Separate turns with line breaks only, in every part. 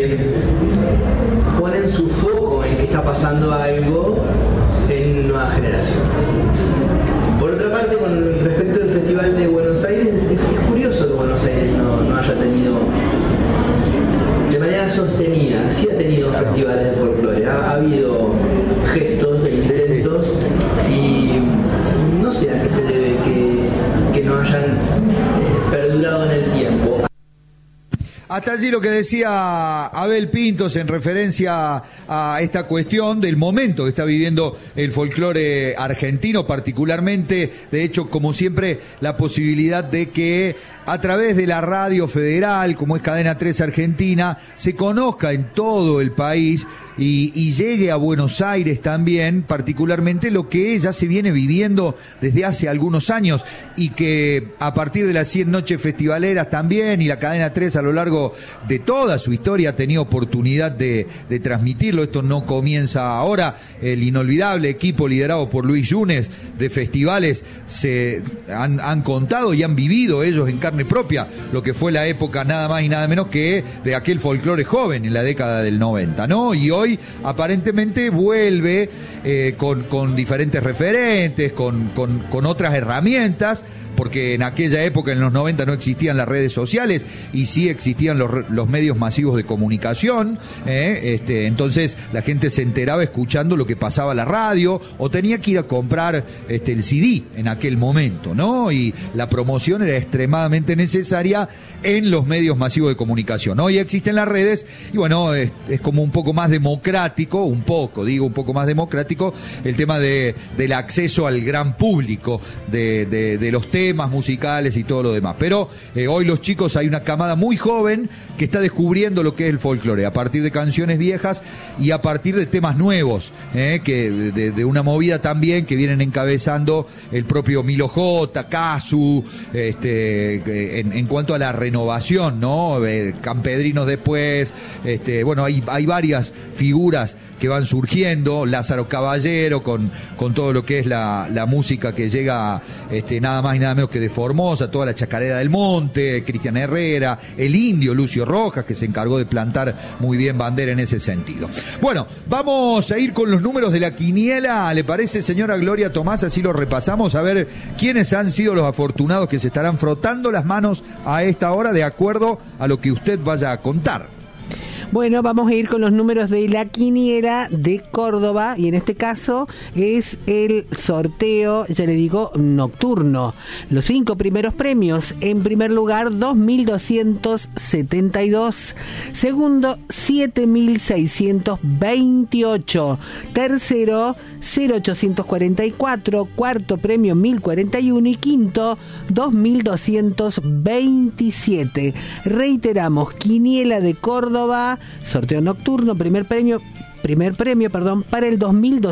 ponen su foco en que está pasando algo en nuevas generaciones. Por otra parte, con respecto al Festival de Buenos Aires, es curioso que Buenos Aires no haya tenido de manera sostenida, sí ha tenido festivales de folclore, ha habido gestos e intentos, y no sé a qué se debe que no hayan perdurado en el tiempo.
Hasta allí lo que decía Abel Pintos en referencia a esta cuestión del momento que está viviendo el folclore argentino, particularmente, de hecho, como siempre, la posibilidad de que a través de la radio federal, como es Cadena 3 Argentina, se conozca en todo el país y llegue a Buenos Aires también, particularmente lo que ya se viene viviendo desde hace algunos años, y que a partir de las 100 noches festivaleras también, y la Cadena 3 a lo largo de toda su historia ha tenido oportunidad de transmitirlo. Esto no comienza ahora. El inolvidable equipo liderado por Luis Yunes de festivales se han contado y han vivido ellos en carne propia lo que fue la época nada más y nada menos que de aquel folclore joven en la década del 90, ¿no? Y hoy aparentemente vuelve con diferentes referentes, con otras herramientas, porque en aquella época, en los 90, no existían las redes sociales y sí existían los medios masivos de comunicación, entonces la gente se enteraba escuchando lo que pasaba en la radio, o tenía que ir a comprar el CD en aquel momento, ¿no? Y la promoción era extremadamente necesaria en los medios masivos de comunicación. Hoy existen las redes y bueno, es como un poco más democrático, un poco más democrático el tema del acceso al gran público de los temas musicales y todo lo demás. Pero hoy los chicos, hay una camada muy joven que está descubriendo lo que es el folclore a partir de canciones viejas y a partir de temas nuevos, que de una movida también que vienen encabezando el propio Milo J, Casu, en cuanto a la renovación, ¿no? Campedrinos después, bueno, hay varias figuras que van surgiendo, Lázaro Caballero con todo lo que es la música que llega nada más y nada menos que de Formosa, toda la Chacarera del Monte, Cristian Herrera, el indio Lucio Rojas, que se encargó de plantar muy bien bandera en ese sentido. Bueno, vamos a ir con los números de la quiniela, ¿le parece, señora Gloria Tomás? Así lo repasamos, a ver quiénes han sido los afortunados que se estarán frotando las manos a esta hora de acuerdo a lo que usted vaya a contar.
Bueno, vamos a ir con los números de la quiniela de Córdoba, y en este caso es el sorteo, ya le digo, nocturno. Los 5 primeros premios: en primer lugar 2.272, segundo 7.628, tercero 0.844, cuarto premio 1.041 y quinto 2.227. Reiteramos, quiniela de Córdoba, sorteo nocturno, primer premio, para el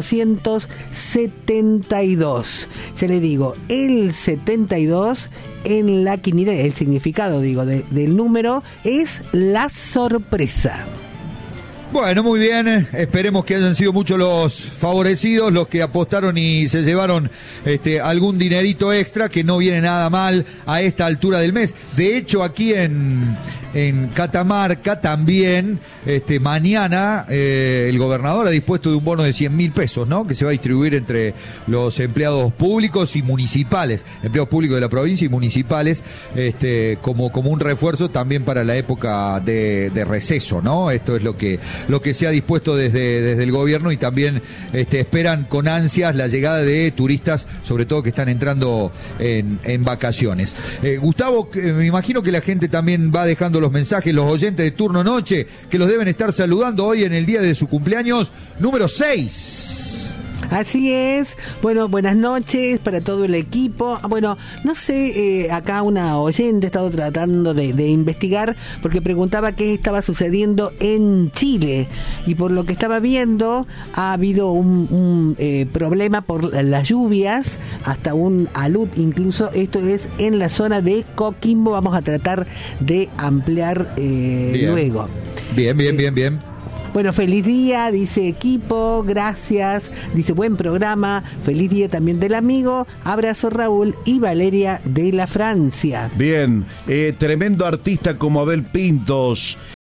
2272. Ya le digo, el 72 en la quiniela, el significado, del número es la sorpresa.
Bueno, muy bien, esperemos que hayan sido muchos los favorecidos, los que apostaron y se llevaron algún dinerito extra, que no viene nada mal a esta altura del mes. De hecho, aquí en Catamarca también, mañana el gobernador ha dispuesto de un bono de 100.000 pesos, ¿no? Que se va a distribuir entre los empleados públicos y municipales, empleados públicos de la provincia y municipales, como un refuerzo también para la época de receso, ¿no? Esto es lo que se ha dispuesto desde el gobierno, y también esperan con ansias la llegada de turistas, sobre todo que están entrando en vacaciones. Gustavo, me imagino que la gente también va dejando los mensajes, los oyentes de Turno Noche, que los deben estar saludando hoy en el día de su cumpleaños número 6.
Así es. Bueno, buenas noches para todo el equipo. Bueno, no sé, acá una oyente ha estado tratando de investigar, porque preguntaba qué estaba sucediendo en Chile, y por lo que estaba viendo ha habido un problema por las lluvias, hasta un alud incluso. Esto es en la zona de Coquimbo. Vamos a tratar de ampliar luego. Bien. Bueno, feliz día, dice equipo, gracias, dice buen programa, feliz día también del amigo, abrazo Raúl y Valeria de la Francia.
Bien, tremendo artista como Abel Pintos,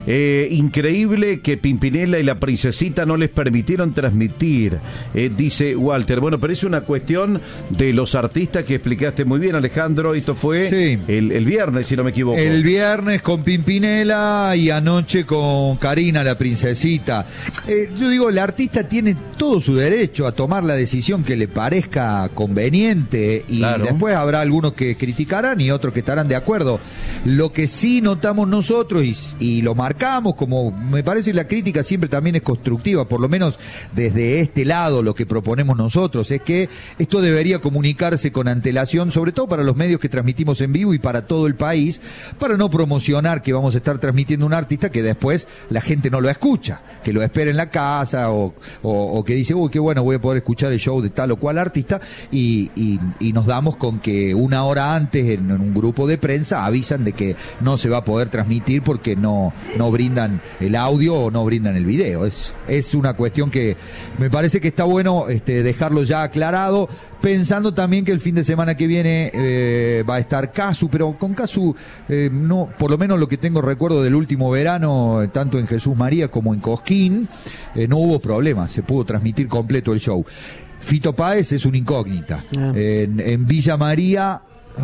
Increíble que Pimpinela y la Princesita no les permitieron transmitir, dice Walter. Bueno, pero es una cuestión de los artistas que explicaste muy bien, Alejandro. Esto fue el viernes, si no me equivoco.
El viernes con Pimpinela y anoche con Karina, la Princesita. Yo digo, el artista tiene todo su derecho a tomar la decisión que le parezca conveniente y después habrá algunos que criticarán y otros que estarán de acuerdo. Lo que sí notamos nosotros y lo marcamos, como me parece la crítica siempre también es constructiva, por lo menos desde este lado lo que proponemos nosotros es que esto debería comunicarse con antelación, sobre todo para los medios que transmitimos en vivo y para todo el país, para no promocionar que vamos a estar transmitiendo un artista que después la gente no lo escucha, que lo espera en la casa o que dice, uy, qué bueno, voy a poder escuchar el show de tal o cual artista y nos damos con que una hora antes en un grupo de prensa avisan de que no se va a poder transmitir porque no brindan el audio o no brindan el video. Es una cuestión que me parece que está bueno dejarlo ya aclarado, pensando también que el fin de semana que viene va a estar Casu, pero con Casu no, por lo menos lo que tengo recuerdo del último verano, tanto en Jesús María como en Cosquín, no hubo problema, se pudo transmitir completo el show. Fito Páez es una incógnita. En Villa María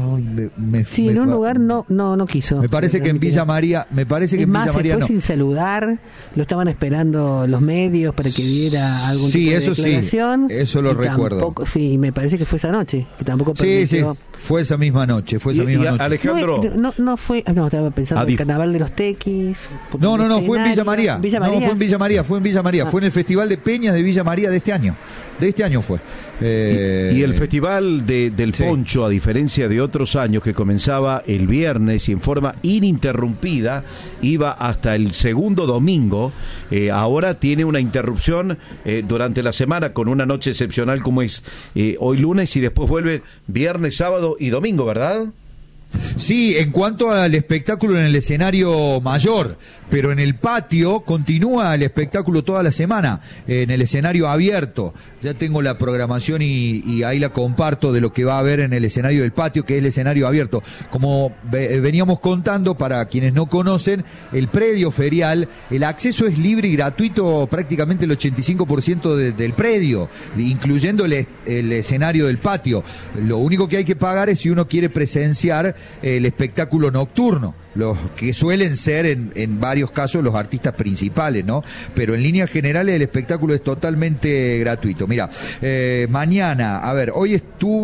en un lugar no quiso.
Me parece que en Villa María,
se fue sin saludar, lo estaban esperando los medios para que diera algún tipo de declaración.
Sí, eso lo recuerdo.
Sí, me parece que fue esa noche, que tampoco permitió.
Sí, fue esa misma noche,
Alejandro,
no fue, estaba pensando en el Carnaval de los Tequis.
No, fue en Villa María. No, fue en Villa María, fue en el Festival de Peñas de Villa María de este año. De este año fue.
Y el Festival del Poncho, a diferencia de otros años que comenzaba el viernes y en forma ininterrumpida, iba hasta el segundo domingo, ahora tiene una interrupción durante la semana con una noche excepcional como es hoy lunes y después vuelve viernes, sábado y domingo, ¿verdad?
Sí, en cuanto al espectáculo en el escenario mayor, pero en el patio continúa el espectáculo toda la semana, en el escenario abierto. Ya tengo la programación y ahí la comparto de lo que va a haber en el escenario del patio, que es el escenario abierto. Como veníamos contando, para quienes no conocen, el predio ferial, el acceso es libre y gratuito prácticamente el 85% del predio, incluyendo el escenario del patio. Lo único que hay que pagar es si uno quiere presenciar el espectáculo nocturno, los que suelen ser en varios casos los artistas principales, ¿no? Pero en líneas generales el espectáculo es totalmente gratuito. Mira, mañana, hoy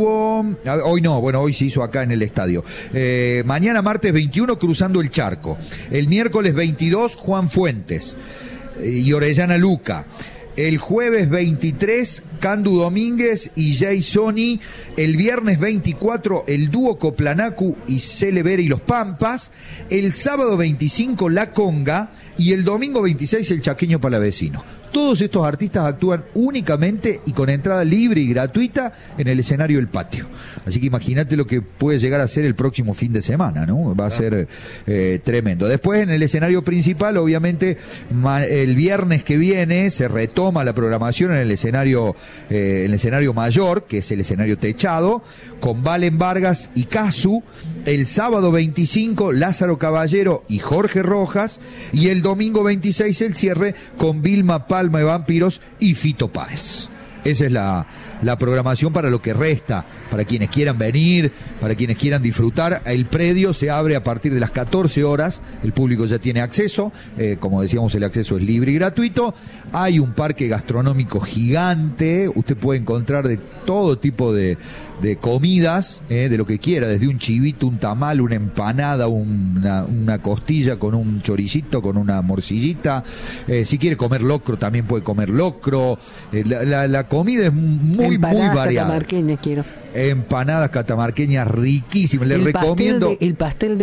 se hizo acá en el estadio. Mañana martes 21 Cruzando el Charco. El miércoles 22 Juan Fuentes y Orellana Luca. El jueves 23, Candu Domínguez y Jay Sony. El viernes 24, el dúo Coplanacu y Celebera y los Pampas. El sábado 25, La Conga. Y el domingo 26, el Chaqueño Palavecino. Todos estos artistas actúan únicamente y con entrada libre y gratuita en el escenario del patio. Así que imagínate lo que puede llegar a ser el próximo fin de semana, ¿no? Va a ser tremendo. Después, en el escenario principal, obviamente, el viernes que viene se retoma la programación en el escenario mayor, que es el escenario techado, con Valen Vargas y Casu. El sábado 25, Lázaro Caballero y Jorge Rojas. Y el domingo 26, el cierre con Vilma Palma y Vampiros y Fito Páez. Esa es la programación para lo que resta, para quienes quieran venir, para quienes quieran disfrutar. El predio se abre a partir de las 14 horas, el público ya tiene acceso, como decíamos, el acceso es libre y gratuito. Hay un parque gastronómico gigante, usted puede encontrar de todo tipo de comidas, de lo que quiera, desde un chivito, un tamal, una empanada, una costilla con un choricito, con una morcillita. Si quiere comer locro, también puede comer locro. La comida es muy variada.
Catamarqueña quiero.
Empanadas catamarqueñas riquísimas. Les recomiendo.
El pastel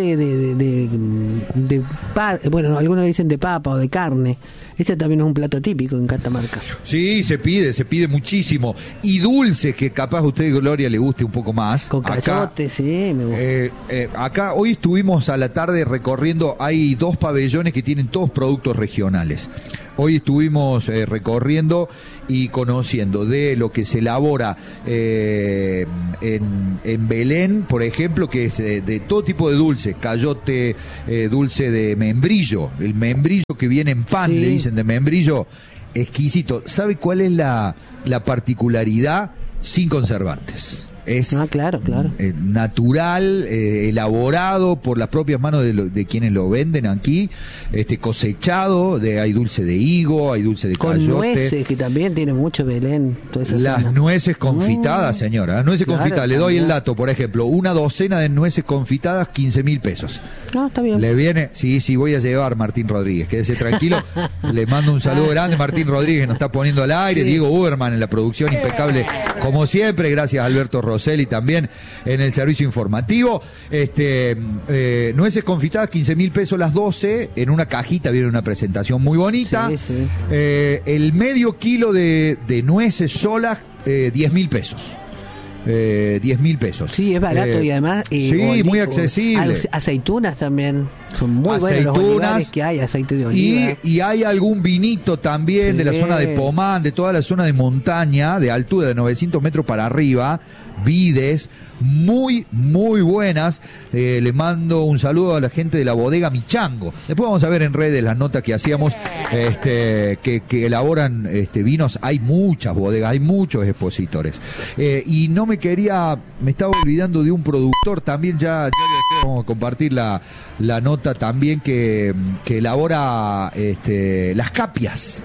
bueno, algunos dicen de papa o de carne. Ese también es un plato típico en Catamarca.
Sí, se pide muchísimo. Y dulce, que capaz a usted, Gloria, le guste un poco más.
Con cayote, sí, me gusta.
Acá hoy estuvimos a la tarde recorriendo, hay 2 pabellones que tienen todos productos regionales. Hoy estuvimos recorriendo y conociendo de lo que se elabora en Belén, por ejemplo, que es de todo tipo de dulces, cayote, dulce de membrillo, el membrillo que viene en pan, le dicen de membrillo, exquisito. ¿Sabe cuál es la particularidad? Sin conservantes. Es
claro.
natural, elaborado por las propias manos de quienes lo venden aquí, cosechado, hay dulce de higo, hay dulce de cayote.
Con nueces, que también tiene mucho Belén.
Las nueces confitadas, señora, las nueces confitadas, le doy el dato, por ejemplo, una docena de nueces confitadas, 15.000 pesos.
No, está bien.
¿Le viene? Sí, voy a llevar Martín Rodríguez, quédese tranquilo. Le mando un saludo grande, Martín Rodríguez nos está poniendo al aire, Diego Uberman en la producción impecable, como siempre, gracias a Alberto Rosselli también en el servicio informativo. Nueces confitadas, 15.000 pesos las 12, en una cajita, viene una presentación muy bonita.
Sí.
El medio kilo de nueces solas, 10.000 pesos. 10.000 pesos. Sí,
es barato y además
muy accesible.
Aceitunas también son muy buenos los olivares que hay, aceite de oliva.
Y hay algún vinito también de la zona de Pomán, de toda la zona de montaña, de altura de 900 metros para arriba, vides muy buenas. Le mando un saludo a la gente de la bodega Michango. Después vamos a ver en redes las notas que hacíamos, que elaboran vinos. Hay muchas bodegas, hay muchos expositores. Y me estaba olvidando de un productor también, ya vamos a compartir la nota también que elabora las capias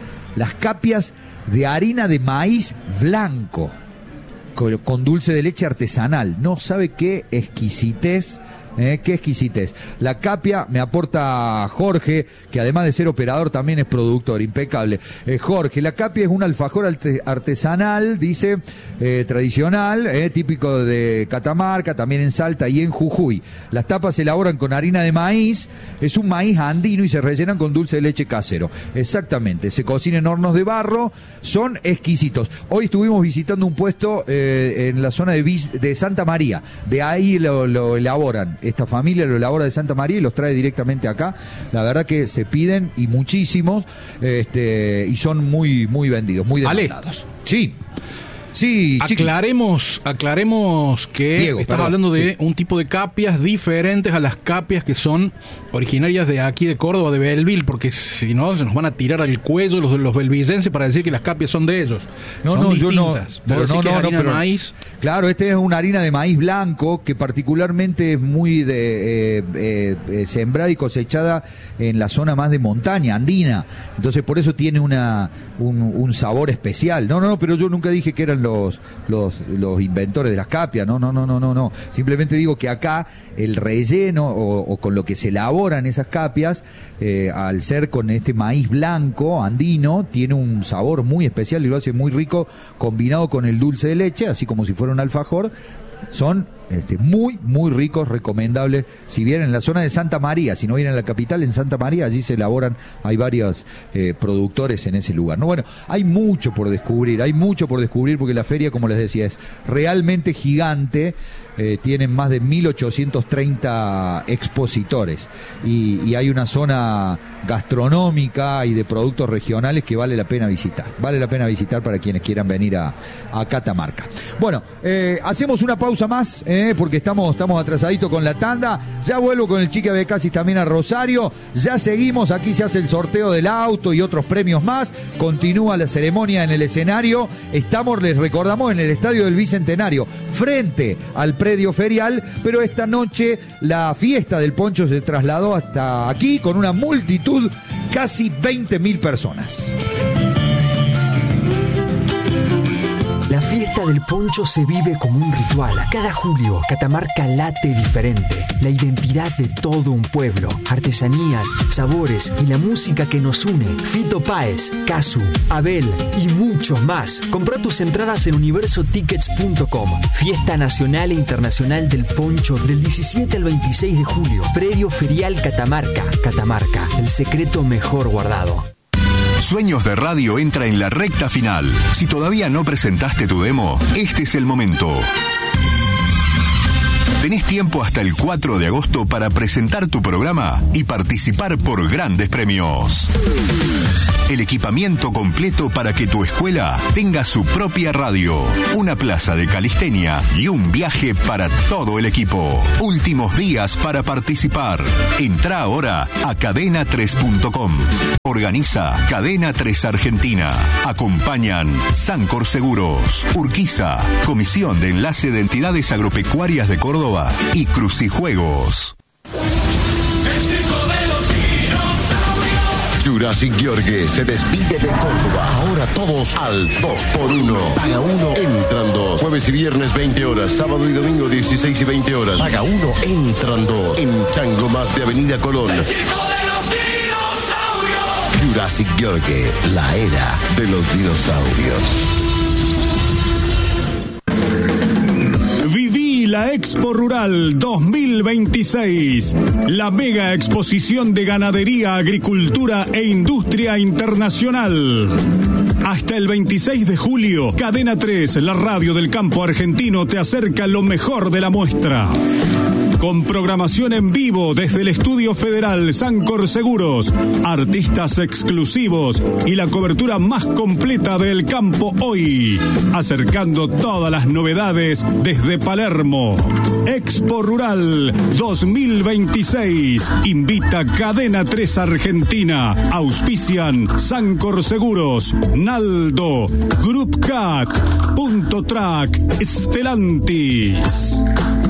de harina de maíz blanco con dulce de leche artesanal. No sabe qué exquisitez. Qué exquisitez. La capia me aporta Jorge, que además de ser operador también es productor, impecable. Jorge, la capia es un alfajor artesanal, dice, tradicional, típico de Catamarca, también en Salta y en Jujuy. Las tapas se elaboran con harina de maíz, es un maíz andino y se rellenan con dulce de leche casero. Exactamente, se cocina en hornos de barro, son exquisitos. Hoy estuvimos visitando un puesto en la zona de Santa María, de ahí lo elaboran. Esta familia lo elabora de Santa María y los trae directamente acá. La verdad que se piden y muchísimos, y son muy vendidos, muy demandados. Ale. Sí,
aclaremos que
Diego,
estamos hablando de un tipo de capias diferentes a las capias que son originarias de aquí de Córdoba, de Belville, porque si no se nos van a tirar al cuello los belvillenses para decir que las capias son de ellos. Son distintas.
Pero maíz. Claro, es una harina de maíz blanco que particularmente es muy sembrada y cosechada en la zona más de montaña, andina. Entonces por eso tiene un sabor especial. Pero yo nunca dije que eran los inventores de las capias. No. Simplemente digo que acá el relleno o con lo que se elaboran esas capias, al ser con este maíz blanco andino, tiene un sabor muy especial y lo hace muy rico combinado con el dulce de leche, así como si fuera un alfajor. Son muy ricos, recomendables. Si vienen en la zona de Santa María, si no vienen a la capital, en Santa María, allí se elaboran, hay varios productores en ese lugar. Hay mucho por descubrir porque la feria, como les decía, es realmente gigante. Tienen más de 1.830 expositores y hay una zona gastronómica y de productos regionales que vale la pena visitar para quienes quieran venir a Catamarca. Bueno, hacemos una pausa más, porque estamos atrasaditos con la tanda. Ya vuelvo con el Chiqui Becasis también a Rosario. Ya seguimos, aquí se hace el sorteo del auto y otros premios más. Continúa la ceremonia en el escenario. Estamos, les recordamos, en el Estadio del Bicentenario, frente al predio ferial, pero esta noche la fiesta del poncho se trasladó hasta aquí con una multitud, casi 20.000 personas.
La fiesta del poncho se vive como un ritual. Cada julio, Catamarca late diferente. La identidad de todo un pueblo, artesanías, sabores y la música que nos une. Fito Páez, Casu, Abel y muchos más. Compra tus entradas en universotickets.com. Fiesta nacional e internacional del poncho del 17 al 26 de julio. Predio Ferial Catamarca. Catamarca, el secreto mejor guardado.
Sueños de Radio entra en la recta final. Si todavía no presentaste tu demo, este es el momento. Tenés tiempo hasta el 4 de agosto para presentar tu programa y participar por grandes premios. El equipamiento completo para que tu escuela tenga su propia radio, una plaza de calistenia y un viaje para todo el equipo. Últimos días para participar. Entra ahora a cadena3.com. Organiza Cadena 3 Argentina. Acompañan Sancor Seguros, Urquiza, Comisión de Enlace de Entidades Agropecuarias de Córdoba y Crucijuegos.
Jurassic Gheorghe se despide de Córdoba. Ahora todos al 2x1. Paga 1, entran 2. Jueves y viernes 20 horas. Sábado y domingo 16 y 20 horas. Paga 1, entran 2. En Chango Más de Avenida Colón. Jurassic Gheorghe, la era de los dinosaurios.
Viví la Expo Rural 2026, la mega exposición de ganadería, agricultura e industria internacional. Hasta el 26 de julio, Cadena 3, la radio del campo argentino, te acerca lo mejor de la muestra. Con programación en vivo desde el Estudio Federal Sancor Seguros, artistas exclusivos y la cobertura más completa del campo hoy, acercando todas las novedades desde Palermo. Expo Rural 2026 invita Cadena 3 Argentina. Auspician Sancor Seguros, Naldo, Group Cat, Punto Track, Stellantis.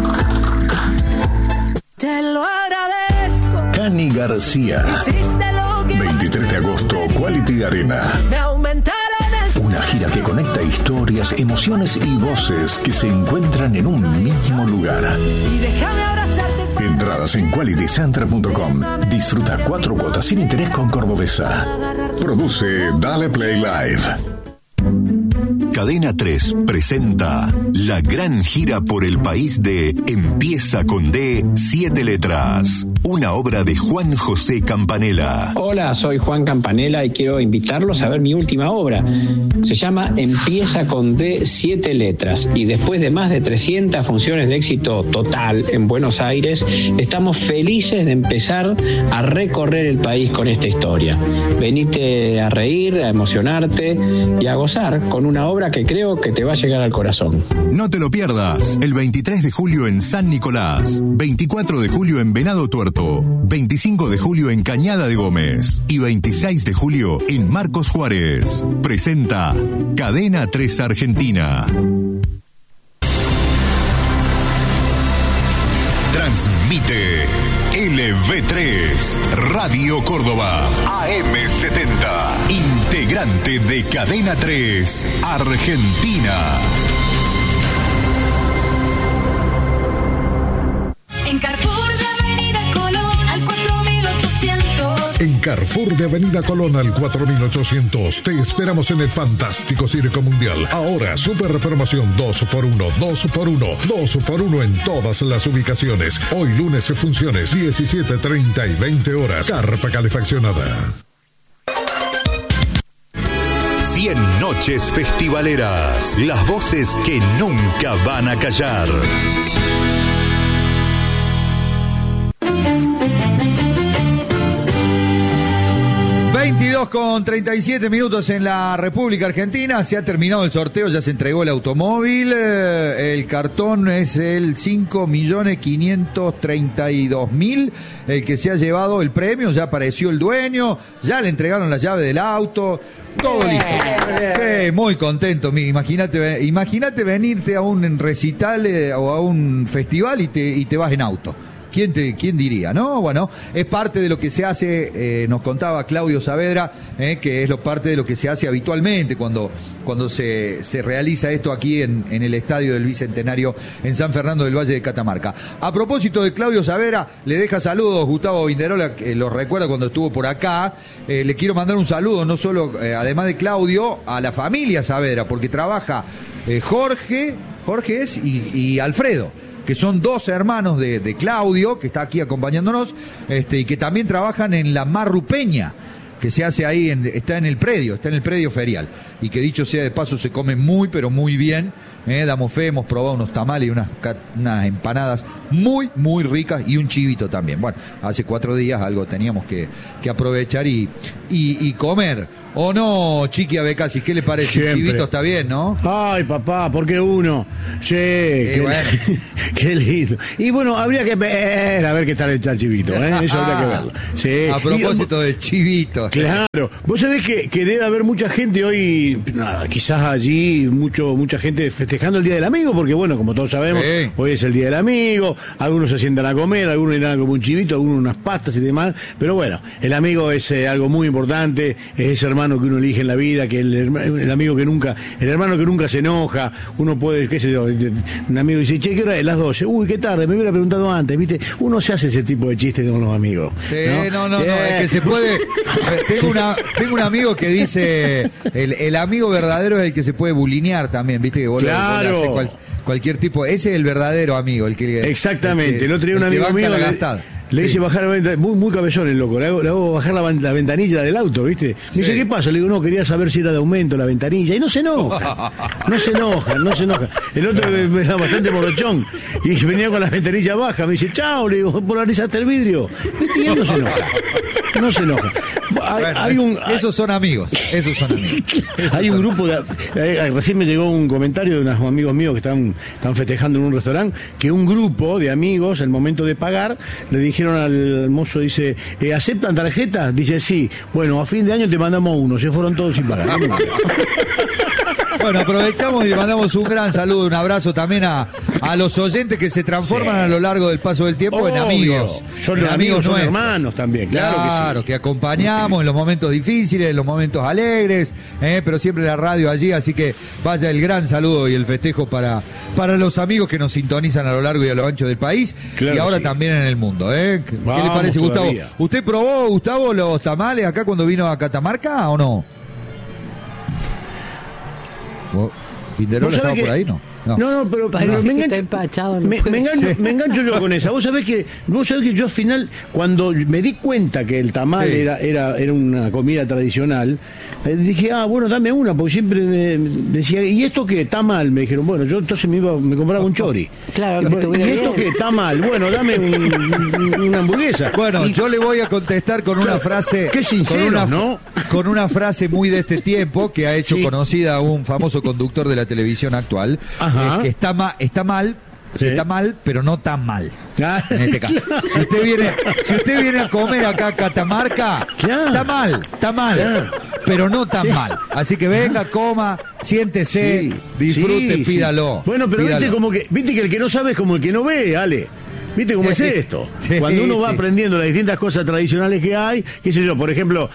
Te lo agradezco.
Cani García. 23 de agosto, Quality Arena.
Me aumentaron
Una gira que conecta historias, emociones y voces que se encuentran en un mismo lugar.
Y déjame abrazarte.
Entradas en qualitycenter.com. Disfruta 4 cuotas sin interés con Cordobesa. Produce Dale Play Live.
Cadena 3 presenta la gran gira por el país de Empieza con D, 7 letras. Una obra de Juan José Campanella.
Hola, soy Juan Campanella y quiero invitarlos a ver mi última obra. Se llama Empieza con D, 7 letras. Y después de más de 300 funciones de éxito total en Buenos Aires, estamos felices de empezar a recorrer el país con esta historia. Venite a reír, a emocionarte y a gozar con una obra que creo que te va a llegar al corazón.
No te lo pierdas. El 23 de julio en San Nicolás, 24 de julio en Venado Tuerto, 25 de julio en Cañada de Gómez y 26 de julio en Marcos Juárez. Presenta Cadena 3 Argentina. Transmite LV3 Radio Córdoba AM70, integrante de Cadena 3 Argentina.
En Carrefour de Avenida Colón al 4800.
En Carrefour de Avenida Colón al 4800 te esperamos en el fantástico Circo Mundial. Ahora super promoción 2x1, 2x1, 2x1 en todas las ubicaciones. Hoy lunes funciones 17:30 y 20 horas. Carpa calefaccionada.
100 noches festivaleras. Las voces que nunca van a callar.
Con 37 minutos en la República Argentina. Se ha terminado el sorteo, ya se entregó el automóvil. El cartón es el 5.532.000, el que se ha llevado el premio. Ya apareció el dueño, ya le entregaron la llave del auto, todo listo. Muy contento. Imagínate venirte a un recital o a un festival y te vas en auto. ¿Quién diría, no? Bueno, es parte de lo que se hace, nos contaba Claudio Saavedra, que es parte de lo que se hace habitualmente cuando se realiza esto aquí en el Estadio del Bicentenario en San Fernando del Valle de Catamarca. A propósito de Claudio Saavedra, le deja saludos Gustavo Vinderola, que lo recuerda cuando estuvo por acá. Le quiero mandar un saludo, no solo, además de Claudio, a la familia Saavedra, porque trabaja Jorge y Alfredo, que son dos hermanos de Claudio, que está aquí acompañándonos, y que también trabajan en la Marrupeña, que se hace ahí, está en el predio ferial, y que dicho sea de paso se come muy, pero muy bien. Damos fe, hemos probado unos tamales y unas empanadas muy, muy ricas, y un chivito también. Bueno, hace 4 días algo teníamos que aprovechar y y comer. ¿O no, Chiqui Abecasi? ¿Qué le parece?
Siempre.
El chivito está bien, ¿no?
Ay, papá, ¿por qué uno? Sí,
bueno.
qué lindo. Y bueno, habría que ver a ver qué tal está el chivito, ¿eh? Eso habría que verlo. Sí.
A propósito de chivito.
Claro. Vos sabés que debe haber mucha gente hoy, nada, quizás allí, mucha gente festejando el Día del Amigo, porque bueno, como todos sabemos,
Sí.
hoy es el Día del Amigo, algunos se sientan a comer, algunos irán como un chivito, algunos unas pastas y demás, pero bueno, el amigo es algo muy importante, es ese hermano que uno elige en la vida, que el amigo que nunca, el hermano que nunca se enoja, uno puede, qué sé yo, un amigo dice, che, ¿qué hora es? Las 12, uy, qué tarde, me hubiera preguntado antes, ¿viste? Uno se hace ese tipo de chistes con los amigos.
Sí, no, es que se puede. Tengo un amigo que dice, el amigo verdadero es el que se puede bulinear también, ¿viste? Que vos
Claro.
le haces cualquier tipo, ese es el verdadero amigo, el que
Exactamente, el otro día un
el que
amigo
banca
mío
la gastada.
le hice bajar la ventanilla, muy cabezón el loco, le hago bajar la ventanilla del auto, ¿viste? Me dice, ¿qué pasa? Le digo, no, quería saber si era de aumento la ventanilla, y no se enoja. El otro era bastante morochón, y venía con la ventanilla baja, me dice, chao, le digo, polarizaste el vidrio. ¿Viste? Y él no se enoja.
Esos son amigos.
Hay un grupo recién me llegó un comentario de unos amigos míos que están festejando en un restaurante, que un grupo de amigos, al momento de pagar, le dijeron al mozo, dice, ¿aceptan tarjeta? Dice, sí. Bueno, a fin de año te mandamos uno. Se fueron todos sin pagar.
Bueno, aprovechamos y le mandamos un gran saludo, un abrazo también a los oyentes que se transforman a lo largo del paso del tiempo en amigos.
Son amigos, son hermanos también, claro
que acompañamos en los momentos difíciles, en los momentos alegres, pero siempre la radio allí, así que vaya el gran saludo y el festejo para los amigos que nos sintonizan a lo largo y a lo ancho del país, y ahora también en el mundo. ¿Qué le parece, Gustavo?
Todavía.
¿Usted probó, Gustavo, los tamales acá cuando vino a Catamarca o no? ¿Pinderola estaba por ahí? No.
Pero
Parece
me
que está
engancho,
empachado.
me engancho yo con esa. Vos sabés que yo al final, cuando me di cuenta que el tamal era una comida tradicional, dije, bueno, dame una, porque siempre me decía, ¿y esto qué? Tamal, me dijeron. Bueno, yo entonces me compraba un chori.
Claro, que
¿Y esto qué? Tamal. Bueno, dame una hamburguesa.
Bueno, yo le voy a contestar con una frase.
Qué sincero, ¿no?
Con una frase muy de este tiempo que ha hecho conocida un famoso conductor de la televisión actual. Es que está mal, pero no tan mal. En este caso. Si usted viene a comer acá a Catamarca, está mal, pero no tan mal. Así que venga, coma, siéntese, disfrute, pídalo.
Bueno, pero
pídalo.
viste que el que no sabe es como el que no ve, Ale. ¿Viste cómo es esto? Cuando uno va aprendiendo las distintas cosas tradicionales que hay, qué sé yo, por ejemplo,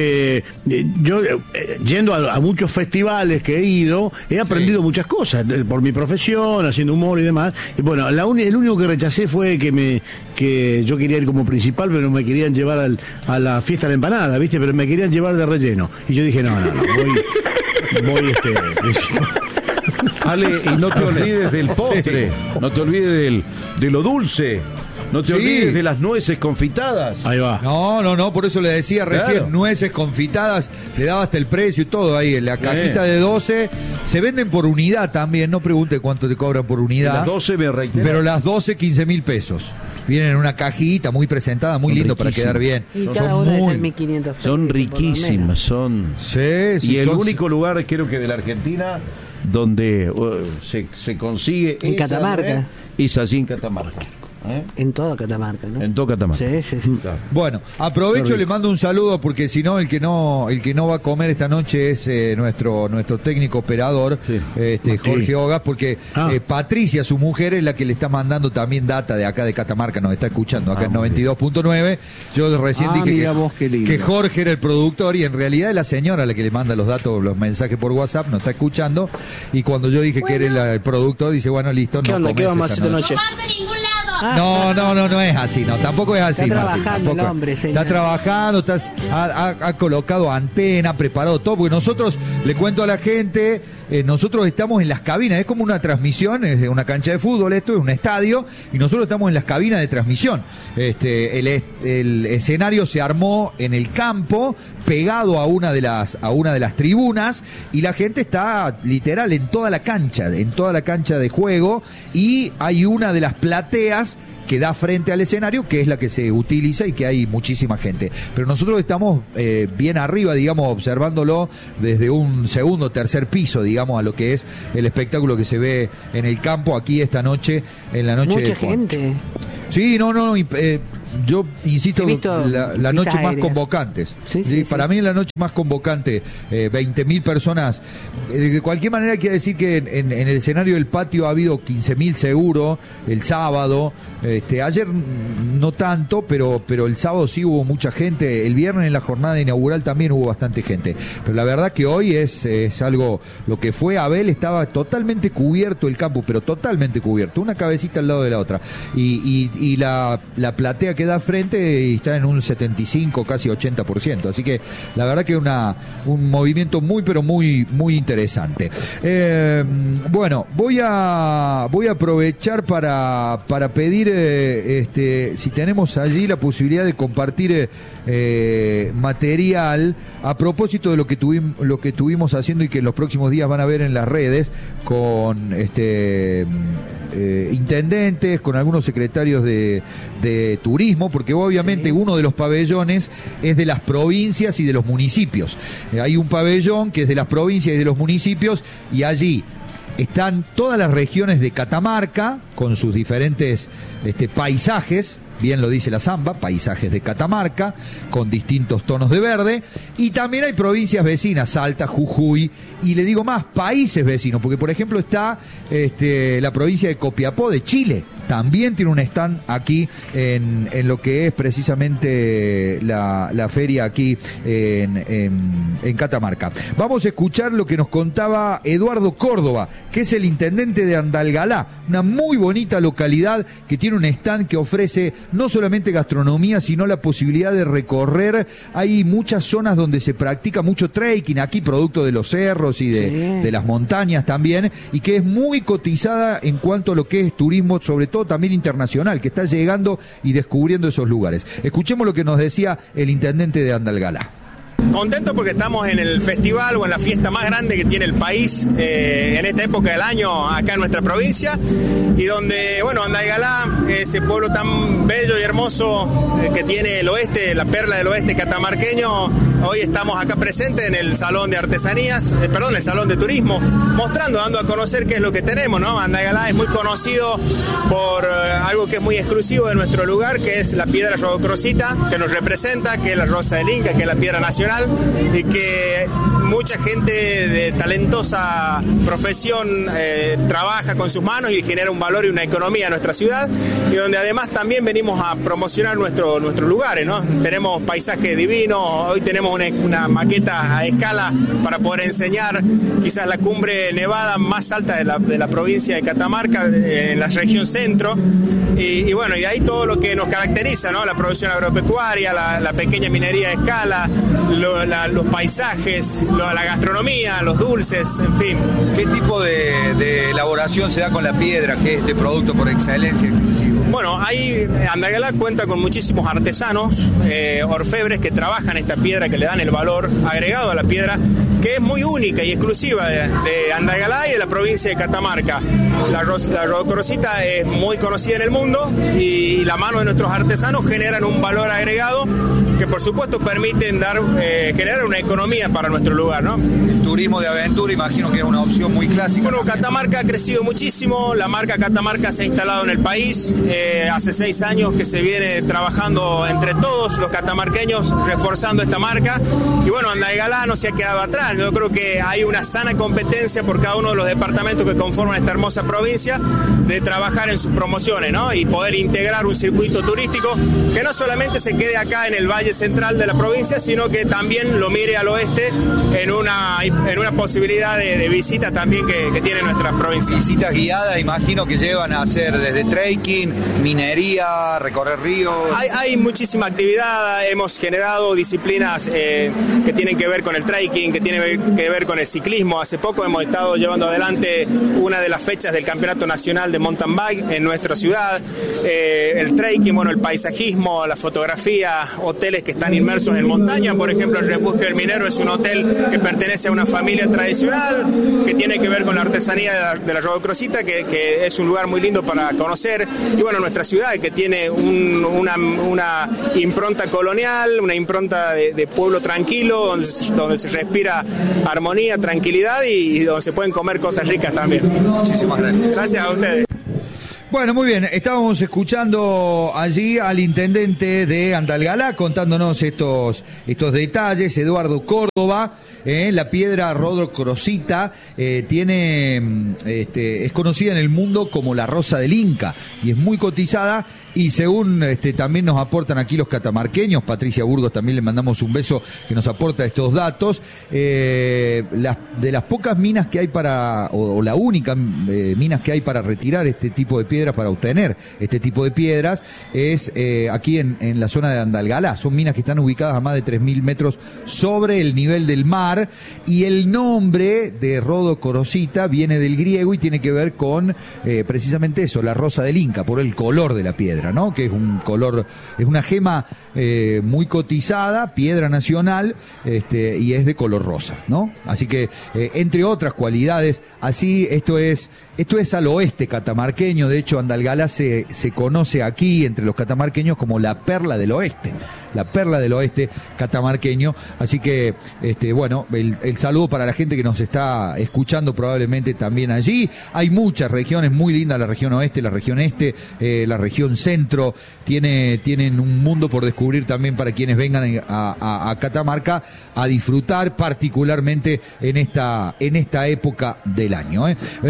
yo yendo a muchos festivales que he ido, he aprendido muchas cosas por mi profesión, haciendo humor y demás. Y bueno, el único que rechacé fue que yo quería ir como principal, pero me querían llevar a la fiesta de la empanada, ¿viste? Pero me querían llevar de relleno. Y yo dije, no, voy principal.
Ale, y no te olvides del postre, no te olvides de lo dulce, no te olvides de las nueces confitadas.
Ahí va.
No, por eso le decía recién, nueces confitadas, le daba hasta el precio y todo ahí, en la cajita de 12, se venden por unidad también, no pregunte cuánto te cobran por unidad.
Las 12 me reitero.
Pero las 12, 15.000 pesos. Vienen en una cajita muy presentada, muy lindo para quedar bien.
Y cada una es 1.500.
Son riquísimas, son.
Sí,
y el único lugar, creo que de la Argentina, donde se consigue
en Catamarca.
Es allí en Catamarca.
En toda Catamarca, ¿no?
En toda Catamarca.
Sí.
Claro. Bueno, aprovecho, le mando un saludo porque si no el que no va a comer esta noche es nuestro técnico operador, Jorge Ogas, porque Patricia, su mujer, es la que le está mandando también data de acá de Catamarca, nos está escuchando acá en 92.9. Yo recién dije que Jorge era el productor y en realidad es la señora la que le manda los datos, los mensajes por WhatsApp, nos está escuchando, y cuando yo dije que era el productor, dice, bueno, listo,
¿Qué onda? ¿Qué vamos a hacer esta noche?
No es así, tampoco es así.
Está trabajando el hombre, señor.
Está trabajando, ha colocado antena, preparado todo, porque nosotros, le cuento a la gente, nosotros estamos en las cabinas, es como una transmisión, es una cancha de fútbol, esto es un estadio, y nosotros estamos en las cabinas de transmisión. El escenario se armó en el campo, pegado a una de las tribunas, y la gente está literal en toda la cancha de juego, y hay una de las plateas más que da frente al escenario, que es la que se utiliza y que hay muchísima gente. Pero nosotros estamos bien arriba, digamos, observándolo desde un segundo, tercer piso, digamos, a lo que es el espectáculo que se ve en el campo aquí esta noche, en la noche
mucha gente.
Sí, yo insisto, la noche más convocantes. Sí, para mí la noche más convocante, 20.000 personas. De cualquier manera quiere decir que en el escenario del patio ha habido 15.000 seguro el sábado. Ayer no tanto, pero el sábado sí hubo mucha gente. El viernes en la jornada inaugural también hubo bastante gente. Pero la verdad que hoy es algo, lo que fue Abel, estaba totalmente cubierto el campo, pero totalmente cubierto, una cabecita al lado de la otra. Y la platea que da frente y está en un 75, casi 80%. Así que la verdad que un movimiento muy, pero muy, muy interesante. Bueno, voy a aprovechar para pedir si tenemos allí la posibilidad de compartir material a propósito de lo que tuvimos haciendo y que en los próximos días van a ver en las redes con intendentes, con algunos secretarios de turismo, porque obviamente uno de los pabellones es de las provincias y de los municipios. Hay un pabellón que es de las provincias y de los municipios, y allí están todas las regiones de Catamarca con sus diferentes paisajes. Bien lo dice la Zamba, paisajes de Catamarca, con distintos tonos de verde, y también hay provincias vecinas, Salta, Jujuy, y le digo más, países vecinos, porque por ejemplo está la provincia de Copiapó, de Chile, también tiene un stand aquí en lo que es precisamente la feria aquí en Catamarca. Vamos a escuchar lo que nos contaba Eduardo Córdoba, que es el intendente de Andalgalá, una muy bonita localidad que tiene un stand que ofrece no solamente gastronomía, sino la posibilidad de recorrer. Hay muchas zonas donde se practica mucho trekking, aquí producto de los cerros y de las montañas también, y que es muy cotizada en cuanto a lo que es turismo, sobre todo también internacional, que está llegando y descubriendo esos lugares. Escuchemos lo que nos decía el intendente de Andalgalá.
Contento porque estamos en el festival o en la fiesta más grande que tiene el país en esta época del año acá en nuestra provincia, y donde, bueno, Andalgalá, ese pueblo tan bello y hermoso que tiene el oeste, la perla del oeste catamarqueño, hoy estamos acá presentes en el Salón de Artesanías, el Salón de Turismo, mostrando, dando a conocer qué es lo que tenemos, ¿no? Andalgalá es muy conocido por algo que es muy exclusivo de nuestro lugar, que es la piedra rodocrosita, que nos representa, que es la rosa del Inca, que es la piedra nacional, y que mucha gente de talentosa profesión trabaja con sus manos y genera un valor y una economía en nuestra ciudad, y donde además también venimos a promocionar nuestros lugares, ¿no? Tenemos paisajes divinos, hoy tenemos una maqueta a escala para poder enseñar quizás la cumbre nevada más alta de la provincia de Catamarca, en la región centro, y bueno, y ahí todo lo que nos caracteriza, ¿no? La producción agropecuaria, la pequeña minería a escala, los paisajes, la gastronomía, los dulces, en fin.
¿Qué tipo de elaboración se da con la piedra, que es este producto por excelencia exclusivo?
Bueno, ahí Andalgalá cuenta con muchísimos artesanos, orfebres que trabajan esta piedra, que le dan el valor agregado a la piedra, que es muy única y exclusiva de Andalgalá y de la provincia de Catamarca. La rodocrosita es muy conocida en el mundo, y la mano de nuestros artesanos generan un valor agregado que por supuesto permiten generar una economía para nuestro lugar, ¿no?
El turismo de aventura, imagino que es una opción muy clásica.
Bueno, Catamarca ha crecido muchísimo, la marca Catamarca se ha instalado en el país, hace 6 años que se viene trabajando entre todos los catamarqueños reforzando esta marca, y bueno, Andalgalá no se ha quedado atrás. Yo creo que hay una sana competencia por cada uno de los departamentos que conforman esta hermosa provincia de trabajar en sus promociones, ¿no? Y poder integrar un circuito turístico que no solamente se quede acá en el Valle Central de la provincia, sino que también lo mire al oeste en una posibilidad de visita también que tiene nuestra provincia.
Visitas guiadas, imagino que llevan a hacer desde trekking, minería, recorrer ríos.
Hay muchísima actividad, hemos generado disciplinas que tienen que ver con el trekking, que tienen que ver con el ciclismo. Hace poco hemos estado llevando adelante una de las fechas del Campeonato Nacional de Mountain Bike en nuestra ciudad. El trekking, el paisajismo, la fotografía, hoteles que están inmersos en montaña. Por ejemplo, el Refugio del Minero es un hotel que pertenece a una familia tradicional, que tiene que ver con la artesanía de la Rodocrosita, que es un lugar muy lindo para conocer. Y nuestra ciudad, que tiene una impronta colonial, una impronta de pueblo tranquilo, donde se respira armonía, tranquilidad y donde se pueden comer cosas ricas también. Muchísimas gracias. Gracias a ustedes.
Bueno, muy bien, estábamos escuchando allí al intendente de Andalgalá contándonos estos detalles, Eduardo Córdoba. La piedra Rodocrosita es conocida en el mundo como la rosa del Inca y es muy cotizada, y según también nos aportan aquí los catamarqueños, Patricia Burgos también le mandamos un beso, que nos aporta estos datos, de las pocas minas que hay o la única minas que hay para retirar este tipo de piedras, para obtener este tipo de piedras, es aquí en la zona de Andalgalá. Son minas que están ubicadas a más de 3.000 metros sobre el nivel del mar, y el nombre de Rodocrosita viene del griego y tiene que ver con precisamente eso, la rosa del Inca, por el color de la piedra, ¿no? Que es un color, es una gema muy cotizada, piedra nacional, y es de color rosa, ¿no? Así que, entre otras cualidades, así esto es al oeste catamarqueño. De hecho, Andalgalá se conoce aquí entre los catamarqueños como la perla del oeste. La perla del oeste catamarqueño. Así que, el saludo para la gente que nos está escuchando probablemente también allí. Hay muchas regiones muy lindas, la región oeste, la región este, la región centro. Tienen un mundo por descubrir también para quienes vengan a Catamarca a disfrutar, particularmente en esta época del año.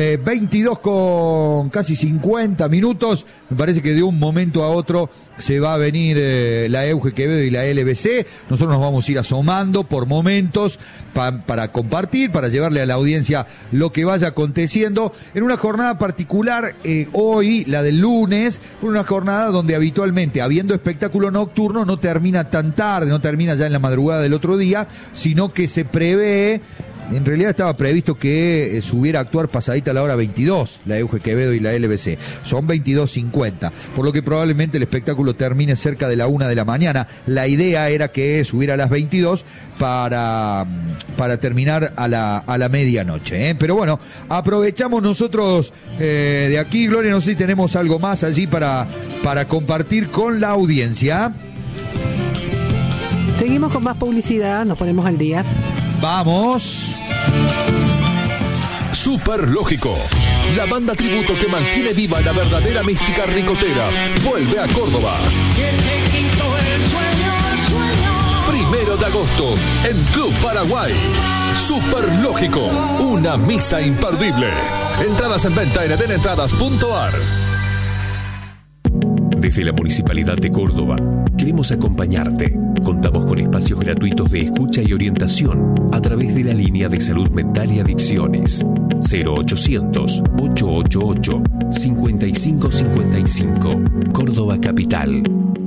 22 con casi 50 minutos. Me parece que de un momento a otro se va a venir la Euge Quevedo y la LBC. Nosotros nos vamos a ir asomando por momentos para compartir, para llevarle a la audiencia lo que vaya aconteciendo en una jornada particular, hoy, la del lunes, una jornada donde habitualmente, habiendo espectáculo nocturno, no termina tan tarde, no termina ya en la madrugada del otro día, sino que se prevé. En realidad estaba previsto que subiera a actuar pasadita a la hora 22, la Euge Quevedo y la LBC. Son 22:50, por lo que probablemente el espectáculo termine cerca de la 1 de la mañana. La idea era que subiera a las 22 para terminar a la medianoche. Pero bueno, aprovechamos nosotros de aquí, Gloria, no sé si tenemos algo más allí para compartir con la audiencia.
Seguimos con más publicidad, nos ponemos al día.
¡Vamos!
Super Lógico, la banda tributo que mantiene viva la verdadera mística ricotera, vuelve a Córdoba. 1 de agosto, en Club Paraguay. Super Lógico, una misa imperdible. Entradas en venta en edenentradas.ar. Desde la Municipalidad de Córdoba, queremos acompañarte. Contamos con espacios gratuitos de escucha y orientación a través de la línea de salud mental y adicciones 0800-888-5555, Córdoba Capital.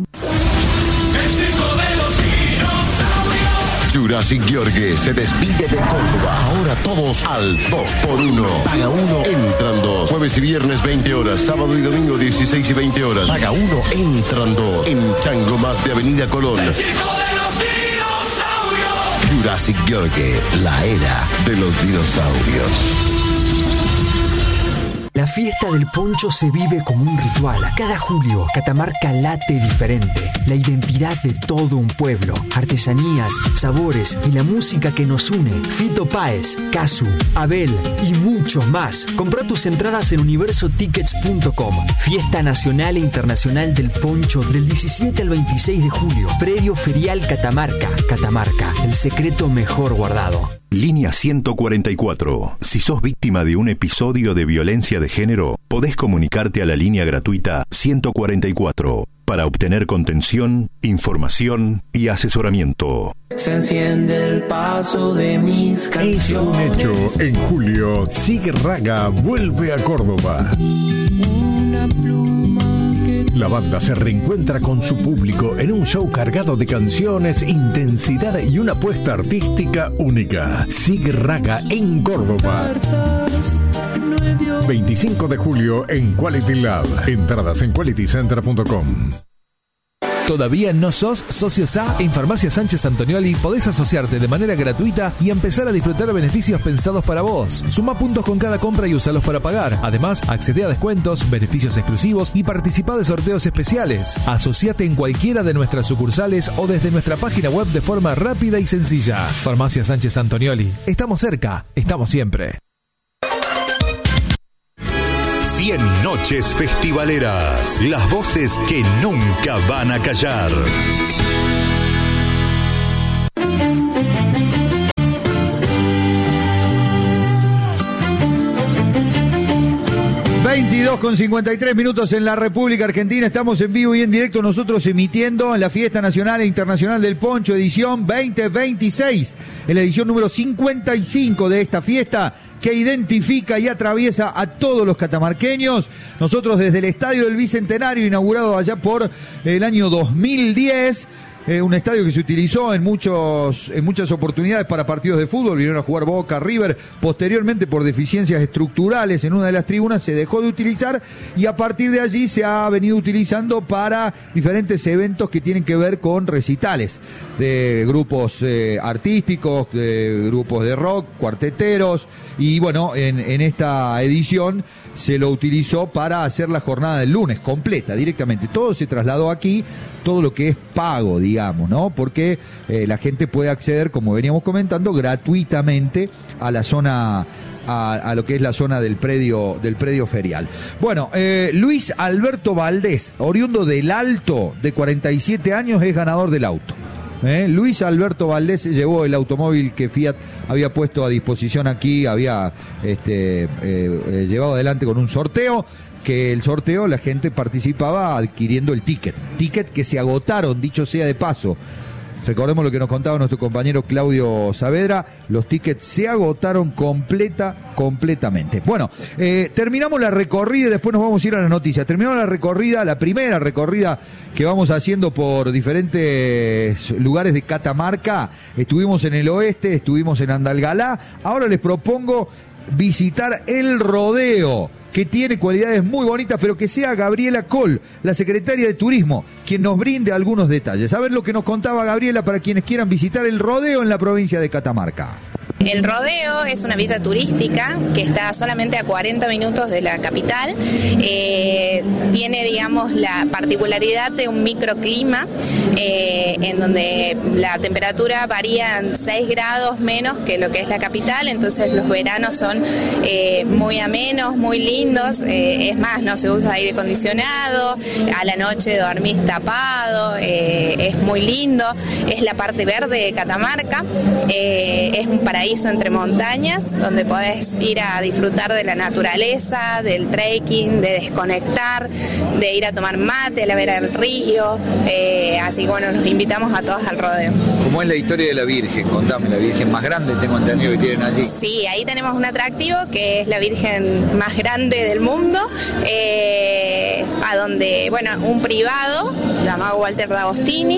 Jurassic Gheorghe se despide de Córdoba. Ahora todos al 2x1. Paga 1, entran 2. Jueves y viernes 20 horas. Sábado y domingo 16 y 20 horas. Paga 1, entran 2. En Chango Más de Avenida Colón. El circo de los dinosaurios. Jurassic Gheorghe, la era de los dinosaurios.
La fiesta del poncho se vive como un ritual. Cada julio, Catamarca late diferente. La identidad de todo un pueblo. Artesanías, sabores y la música que nos une. Fito Páez, Casu, Abel y muchos más. Compra tus entradas en universotickets.com. Fiesta nacional e internacional del poncho del 17 al 26 de julio. Predio Ferial Catamarca. Catamarca, el secreto mejor guardado.
Línea 144. Si sos víctima de un episodio de violencia de género, podés comunicarte a la línea gratuita 144 para obtener contención, información y asesoramiento.
Se enciende el paso de mis canciones.
Es un hecho. En julio, Sig Raga vuelve a Córdoba.
Una pluma que
La banda se reencuentra con su público en un show cargado de canciones, intensidad y una apuesta artística única. Sig Raga en Córdoba. 25 de julio en Quality Lab. Entradas en qualitycenter.com.
¿Todavía no sos socio SA? En Farmacia Sánchez Antonioli podés asociarte de manera gratuita y empezar a disfrutar de beneficios pensados para vos. Suma puntos con cada compra y usalos para pagar. Además, accede a descuentos, beneficios exclusivos y participa de sorteos especiales. Asociate en cualquiera de nuestras sucursales o desde nuestra página web de forma rápida y sencilla. Farmacia Sánchez Antonioli. Estamos cerca, estamos siempre.
100 noches festivaleras. Las voces que nunca van a callar.
Con 53 minutos en la República Argentina. Estamos en vivo y en directo, nosotros emitiendo en la Fiesta Nacional e Internacional del Poncho, edición 2026, en la edición número 55 de esta fiesta que identifica y atraviesa a todos los catamarqueños. Nosotros desde el Estadio del Bicentenario, inaugurado allá por el año 2010, un estadio que se utilizó en muchas oportunidades para partidos de fútbol. Vinieron a jugar Boca, River. Posteriormente, por deficiencias estructurales en una de las tribunas, se dejó de utilizar y a partir de allí se ha venido utilizando para diferentes eventos que tienen que ver con recitales de grupos artísticos, de grupos de rock, cuarteteros. Y bueno, en esta edición se lo utilizó para hacer la jornada del lunes completa, directamente. Todo se trasladó aquí, todo lo que es pago, digamos, ¿no? Porque la gente puede acceder, como veníamos comentando, gratuitamente a la zona, a lo que es la zona del predio ferial. Bueno, Luis Alberto Valdés, oriundo del Alto, de 47 años, es ganador del auto. Luis Alberto Valdés llevó el automóvil que Fiat había puesto a disposición aquí, había llevado adelante con un sorteo, que el sorteo la gente participaba adquiriendo el ticket que se agotaron, dicho sea de paso. Recordemos lo que nos contaba nuestro compañero Claudio Saavedra, los tickets se agotaron completamente. Bueno, terminamos la recorrida y después nos vamos a ir a las noticias. Terminamos la recorrida, la primera recorrida que vamos haciendo por diferentes lugares de Catamarca. Estuvimos en el oeste, estuvimos en Andalgalá. Ahora les propongo visitar el rodeo, que tiene cualidades muy bonitas, pero que sea Gabriela Coll, la secretaria de Turismo, quien nos brinde algunos detalles. A ver lo que nos contaba Gabriela para quienes quieran visitar el rodeo en la provincia de Catamarca.
El rodeo es una villa turística que está solamente a 40 minutos de la capital. Tiene, digamos, la particularidad de un microclima en donde la temperatura varía en 6 grados menos que lo que es la capital, entonces los veranos son muy amenos, muy lindos. Es más, no se usa aire acondicionado, a la noche dormís tapado, es muy lindo. Es la parte verde de Catamarca, es un paraíso entre montañas donde podés ir a disfrutar de la naturaleza, del trekking, de desconectar, de ir a tomar mate, a la vera del río. Así que bueno, los invitamos a todos al rodeo.
¿Cómo es la historia de la Virgen? Contame, la Virgen más grande, tengo entendido que tienen allí.
Sí, ahí tenemos un atractivo que es la Virgen más grande del mundo, a donde, bueno, un privado llamado Walter D'Agostini,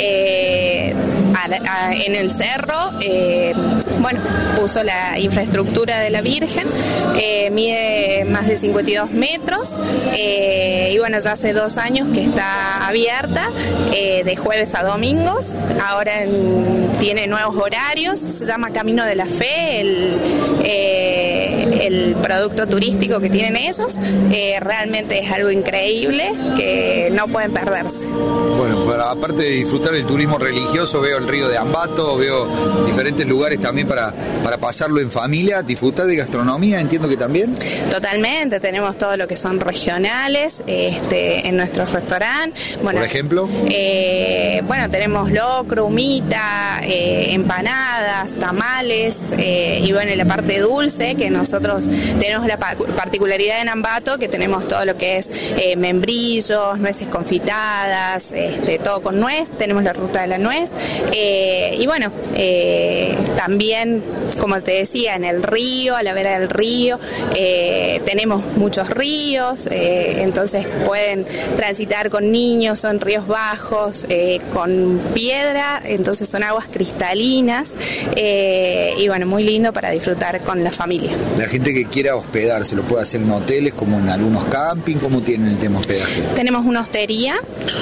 en el cerro, bueno, puso la infraestructura de la Virgen, mide más de 52 metros, y bueno, ya hace 2 años que está abierta, de jueves a domingos. Ahora tiene nuevos horarios, se llama Camino de la Fe, el producto turístico que tienen ellos. Realmente es algo increíble que no pueden perderse.
Bueno, pero aparte de disfrutar del turismo religioso, veo el río de Ambato, veo diferentes lugares también para pasarlo en familia, disfrutar de gastronomía, entiendo que también.
Totalmente, tenemos todo lo que son regionales en nuestros restaurantes. Bueno,
por ejemplo,
bueno, tenemos locro, humita, empanadas, tamales, y bueno, la parte dulce que nosotros nosotros tenemos la particularidad en Ambato que tenemos todo lo que es membrillos, nueces confitadas, todo con nuez, tenemos la ruta de la nuez, y bueno, también, como te decía, en el río, a la vera del río, tenemos muchos ríos, entonces pueden transitar con niños, son ríos bajos, con piedra, entonces son aguas cristalinas, y bueno, muy lindo para disfrutar con la familia.
La gente que quiera hospedarse, ¿lo puede hacer en hoteles, como en algunos camping? ¿Cómo tienen el tema hospedaje?
Tenemos una hostería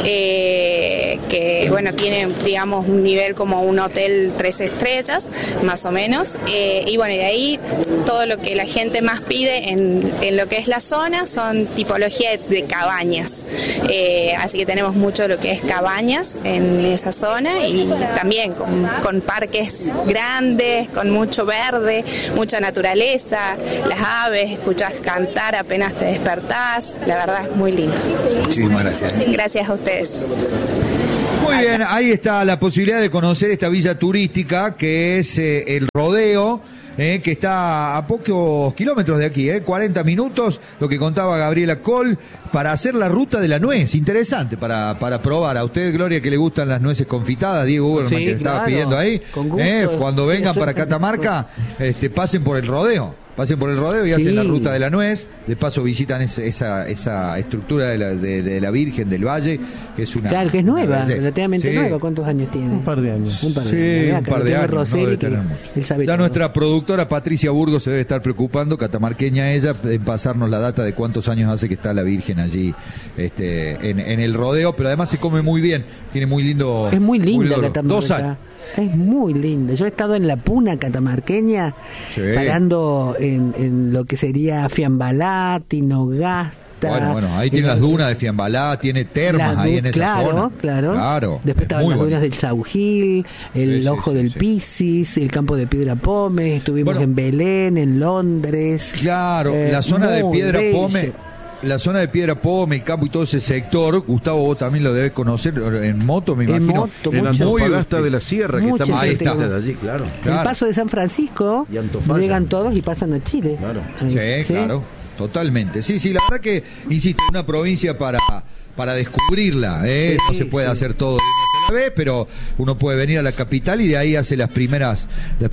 que, bueno, tiene, digamos, un nivel como un hotel 3 estrellas, más o menos, y bueno, y de ahí todo lo que la gente más pide en lo que es la zona son tipología de cabañas, así que tenemos mucho lo que es cabañas en esa zona y también con parques grandes, con mucho verde, mucha naturaleza, las aves, escuchás cantar apenas te despertás, la verdad es muy lindo.
Muchísimas gracias.
Gracias a ustedes.
Muy bien, ahí está la posibilidad de conocer esta villa turística que es el Rodeo, que está a pocos kilómetros de aquí, 40 minutos, lo que contaba Gabriela Coll, para hacer la ruta de la nuez. Interesante para probar. A usted, Gloria, que le gustan las nueces confitadas, Diego Uberman, que estaba pidiendo ahí, cuando vengan para Catamarca, pasen por el Rodeo. Pasen por el Rodeo y hacen la ruta de la nuez. De paso visitan esa estructura de la Virgen del Valle, que es una...
Claro, que es nueva, relativamente nueva. ¿Cuántos años tiene?
Un par de años.
Un par de años. No debe tener mucho. Ya nuestra productora Patricia Burgos se debe estar preocupando, catamarqueña ella, en pasarnos la data de cuántos años hace que está la Virgen allí en el Rodeo, pero además se come muy bien. Tiene muy lindo...
Es muy linda Catamarca.
2 años.
Es muy lindo. Yo he estado en la puna catamarqueña, parando en lo que sería Fiambalá, Tinogasta.
Bueno, ahí tiene las dunas de Fiambalá, tiene termas ahí en esa zona.
Claro. Después estaban las dunas del Saugil, el Ojo del Pisis, el campo de Piedra Pómez, estuvimos en Belén, en Londres.
Claro, la zona de Piedra Pómez. La zona de Piedra Pómez, el campo y todo ese sector, Gustavo, vos también lo debes conocer en moto, me imagino.
En Antofagasta de la Sierra, que está
ahí está.
De allí, claro.
El paso de San Francisco, llegan todos y pasan a Chile.
Claro. Sí, claro, totalmente. Sí, la verdad que, insisto, una provincia para descubrirla, no se puede hacer todo de una sola vez, pero uno puede venir a la capital y de ahí hace las primeras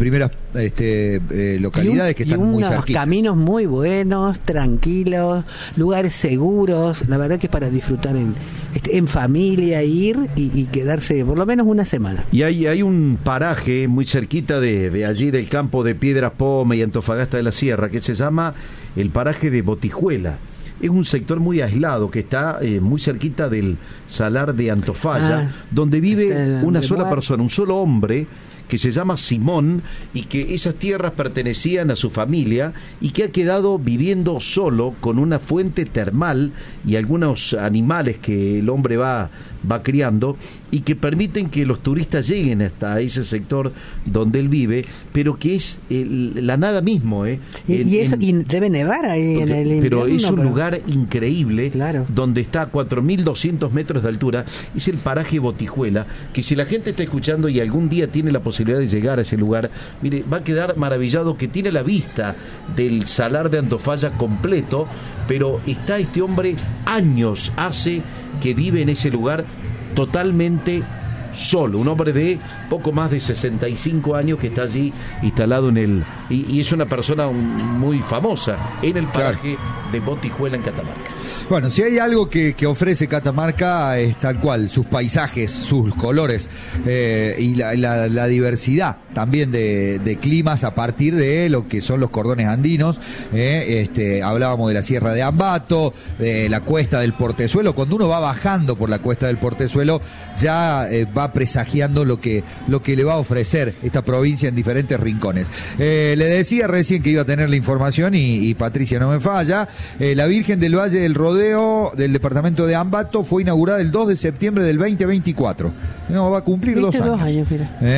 localidades que están muy cerquitas.
Caminos muy buenos, tranquilos, lugares seguros, la verdad que es para disfrutar en familia, ir y quedarse por lo menos una semana.
Y hay un paraje muy cerquita de allí del campo de Piedras Pómez y Antofagasta de la Sierra que se llama el paraje de Botijuela. Es un sector muy aislado que está muy cerquita del Salar de Antofalla, donde vive una sola persona, un solo hombre, que se llama Simón, y que esas tierras pertenecían a su familia y que ha quedado viviendo solo con una fuente termal y algunos animales que el hombre va criando y que permiten que los turistas lleguen hasta ese sector donde él vive, pero que es la nada mismo.
Y debe nevar ahí en el invierno.
Pero es un lugar increíble, donde está a 4.200 metros de altura. Es el paraje Botijuela, que si la gente está escuchando y algún día tiene la posibilidad de llegar a ese lugar, mire, va a quedar maravillado, que tiene la vista del Salar de Antofalla completo, pero está este hombre, años hace que vive en ese lugar totalmente solo, un hombre de poco más de 65 años que está allí instalado y es una persona muy famosa en el paraje de Botijuela en Catamarca.
Bueno, si hay algo que ofrece Catamarca es tal cual, sus paisajes, sus colores y la diversidad también de climas a partir de lo que son los cordones andinos. Hablábamos de la Sierra de Ambato, de la cuesta del Portezuelo. Cuando uno va bajando por la cuesta del Portezuelo ya va presagiando lo que le va a ofrecer esta provincia en diferentes rincones. Le decía recién que iba a tener la información y Patricia no me falla. La Virgen del Valle del Rodeo del departamento de Ambato fue inaugurada el 2 de septiembre del 2024. No, va a cumplir 2 años.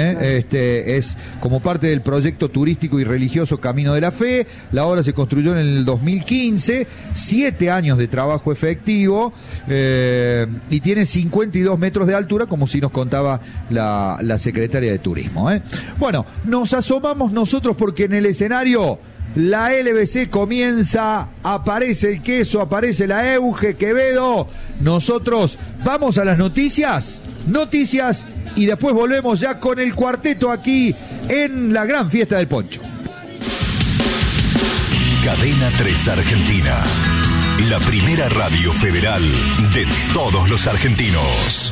Es como parte del proyecto turístico y religioso Camino de la Fe. La obra se construyó en el 2015, 7 años de trabajo efectivo y tiene 52 metros de altura, como si nos contaba la secretaria de Turismo. Bueno, nos asomamos nosotros porque en el escenario la LBC comienza, aparece el queso, aparece la Euge Quevedo. Nosotros vamos a las noticias y después volvemos ya con el cuarteto aquí en la gran fiesta del poncho.
Cadena 3 Argentina, la primera radio federal de todos los argentinos.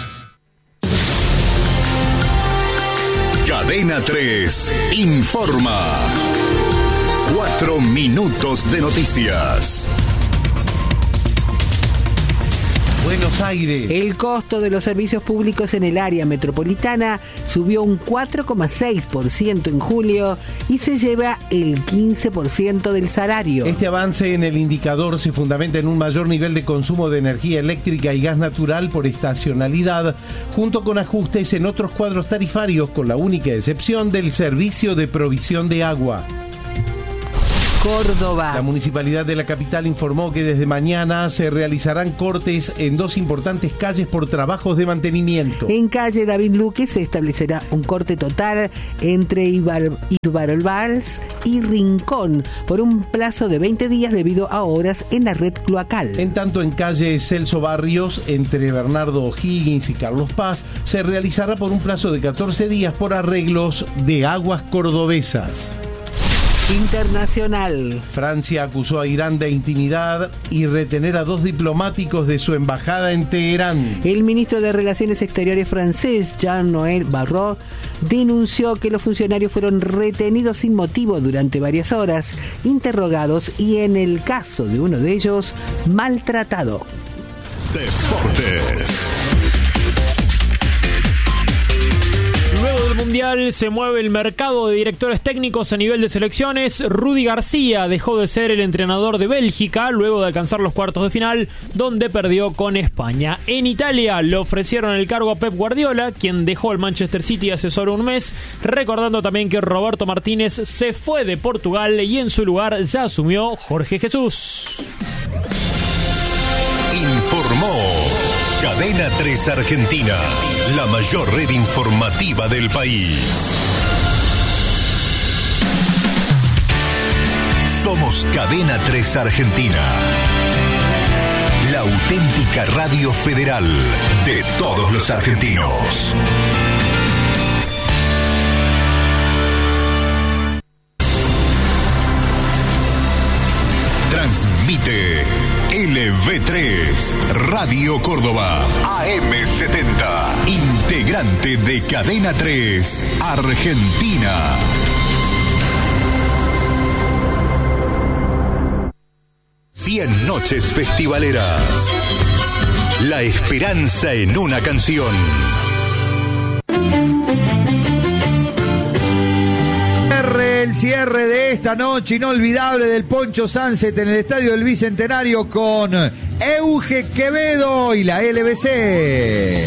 Cadena 3 informa. 4 minutos de noticias.
Buenos Aires. El costo de los servicios públicos en el área metropolitana subió un 4,6% en julio y se lleva el 15% del salario.
Este avance en el indicador se fundamenta en un mayor nivel de consumo de energía eléctrica y gas natural por estacionalidad, junto con ajustes en otros cuadros tarifarios, con la única excepción del servicio de provisión de agua.
Córdoba.
La municipalidad de la capital informó que desde mañana se realizarán cortes en 2 importantes calles por trabajos de mantenimiento.
En calle David Luque se establecerá un corte total entre Ibarolvals y Rincón por un plazo de 20 días debido a obras en la red cloacal.
En tanto, en calle Celso Barrios, entre Bernardo O'Higgins y Carlos Paz, se realizará por un plazo de 14 días por arreglos de aguas cordobesas.
Internacional.
Francia acusó a Irán de intimidar y retener a 2 diplomáticos de su embajada en Teherán.
El ministro de Relaciones Exteriores francés, Jean-Noël Barrot, denunció que los funcionarios fueron retenidos sin motivo durante varias horas, interrogados y, en el caso de uno de ellos, maltratado.
Deportes.
Luego del Mundial se mueve el mercado de directores técnicos a nivel de selecciones. Rudy García dejó de ser el entrenador de Bélgica luego de alcanzar los cuartos de final, donde perdió con España. En Italia le ofrecieron el cargo a Pep Guardiola, quien dejó el Manchester City hace solo un mes, recordando también que Roberto Martínez se fue de Portugal y en su lugar ya asumió Jorge Jesús.
Informó Cadena 3 Argentina, la mayor red informativa del país. Somos Cadena 3 Argentina, la auténtica radio federal de todos los argentinos. Transmite LV3 Radio Córdoba AM70, integrante de Cadena 3 Argentina. Cien noches festivaleras. La esperanza en una canción.
El cierre de esta noche inolvidable del Poncho Sunset en el Estadio del Bicentenario con Euge Quevedo y la LBC.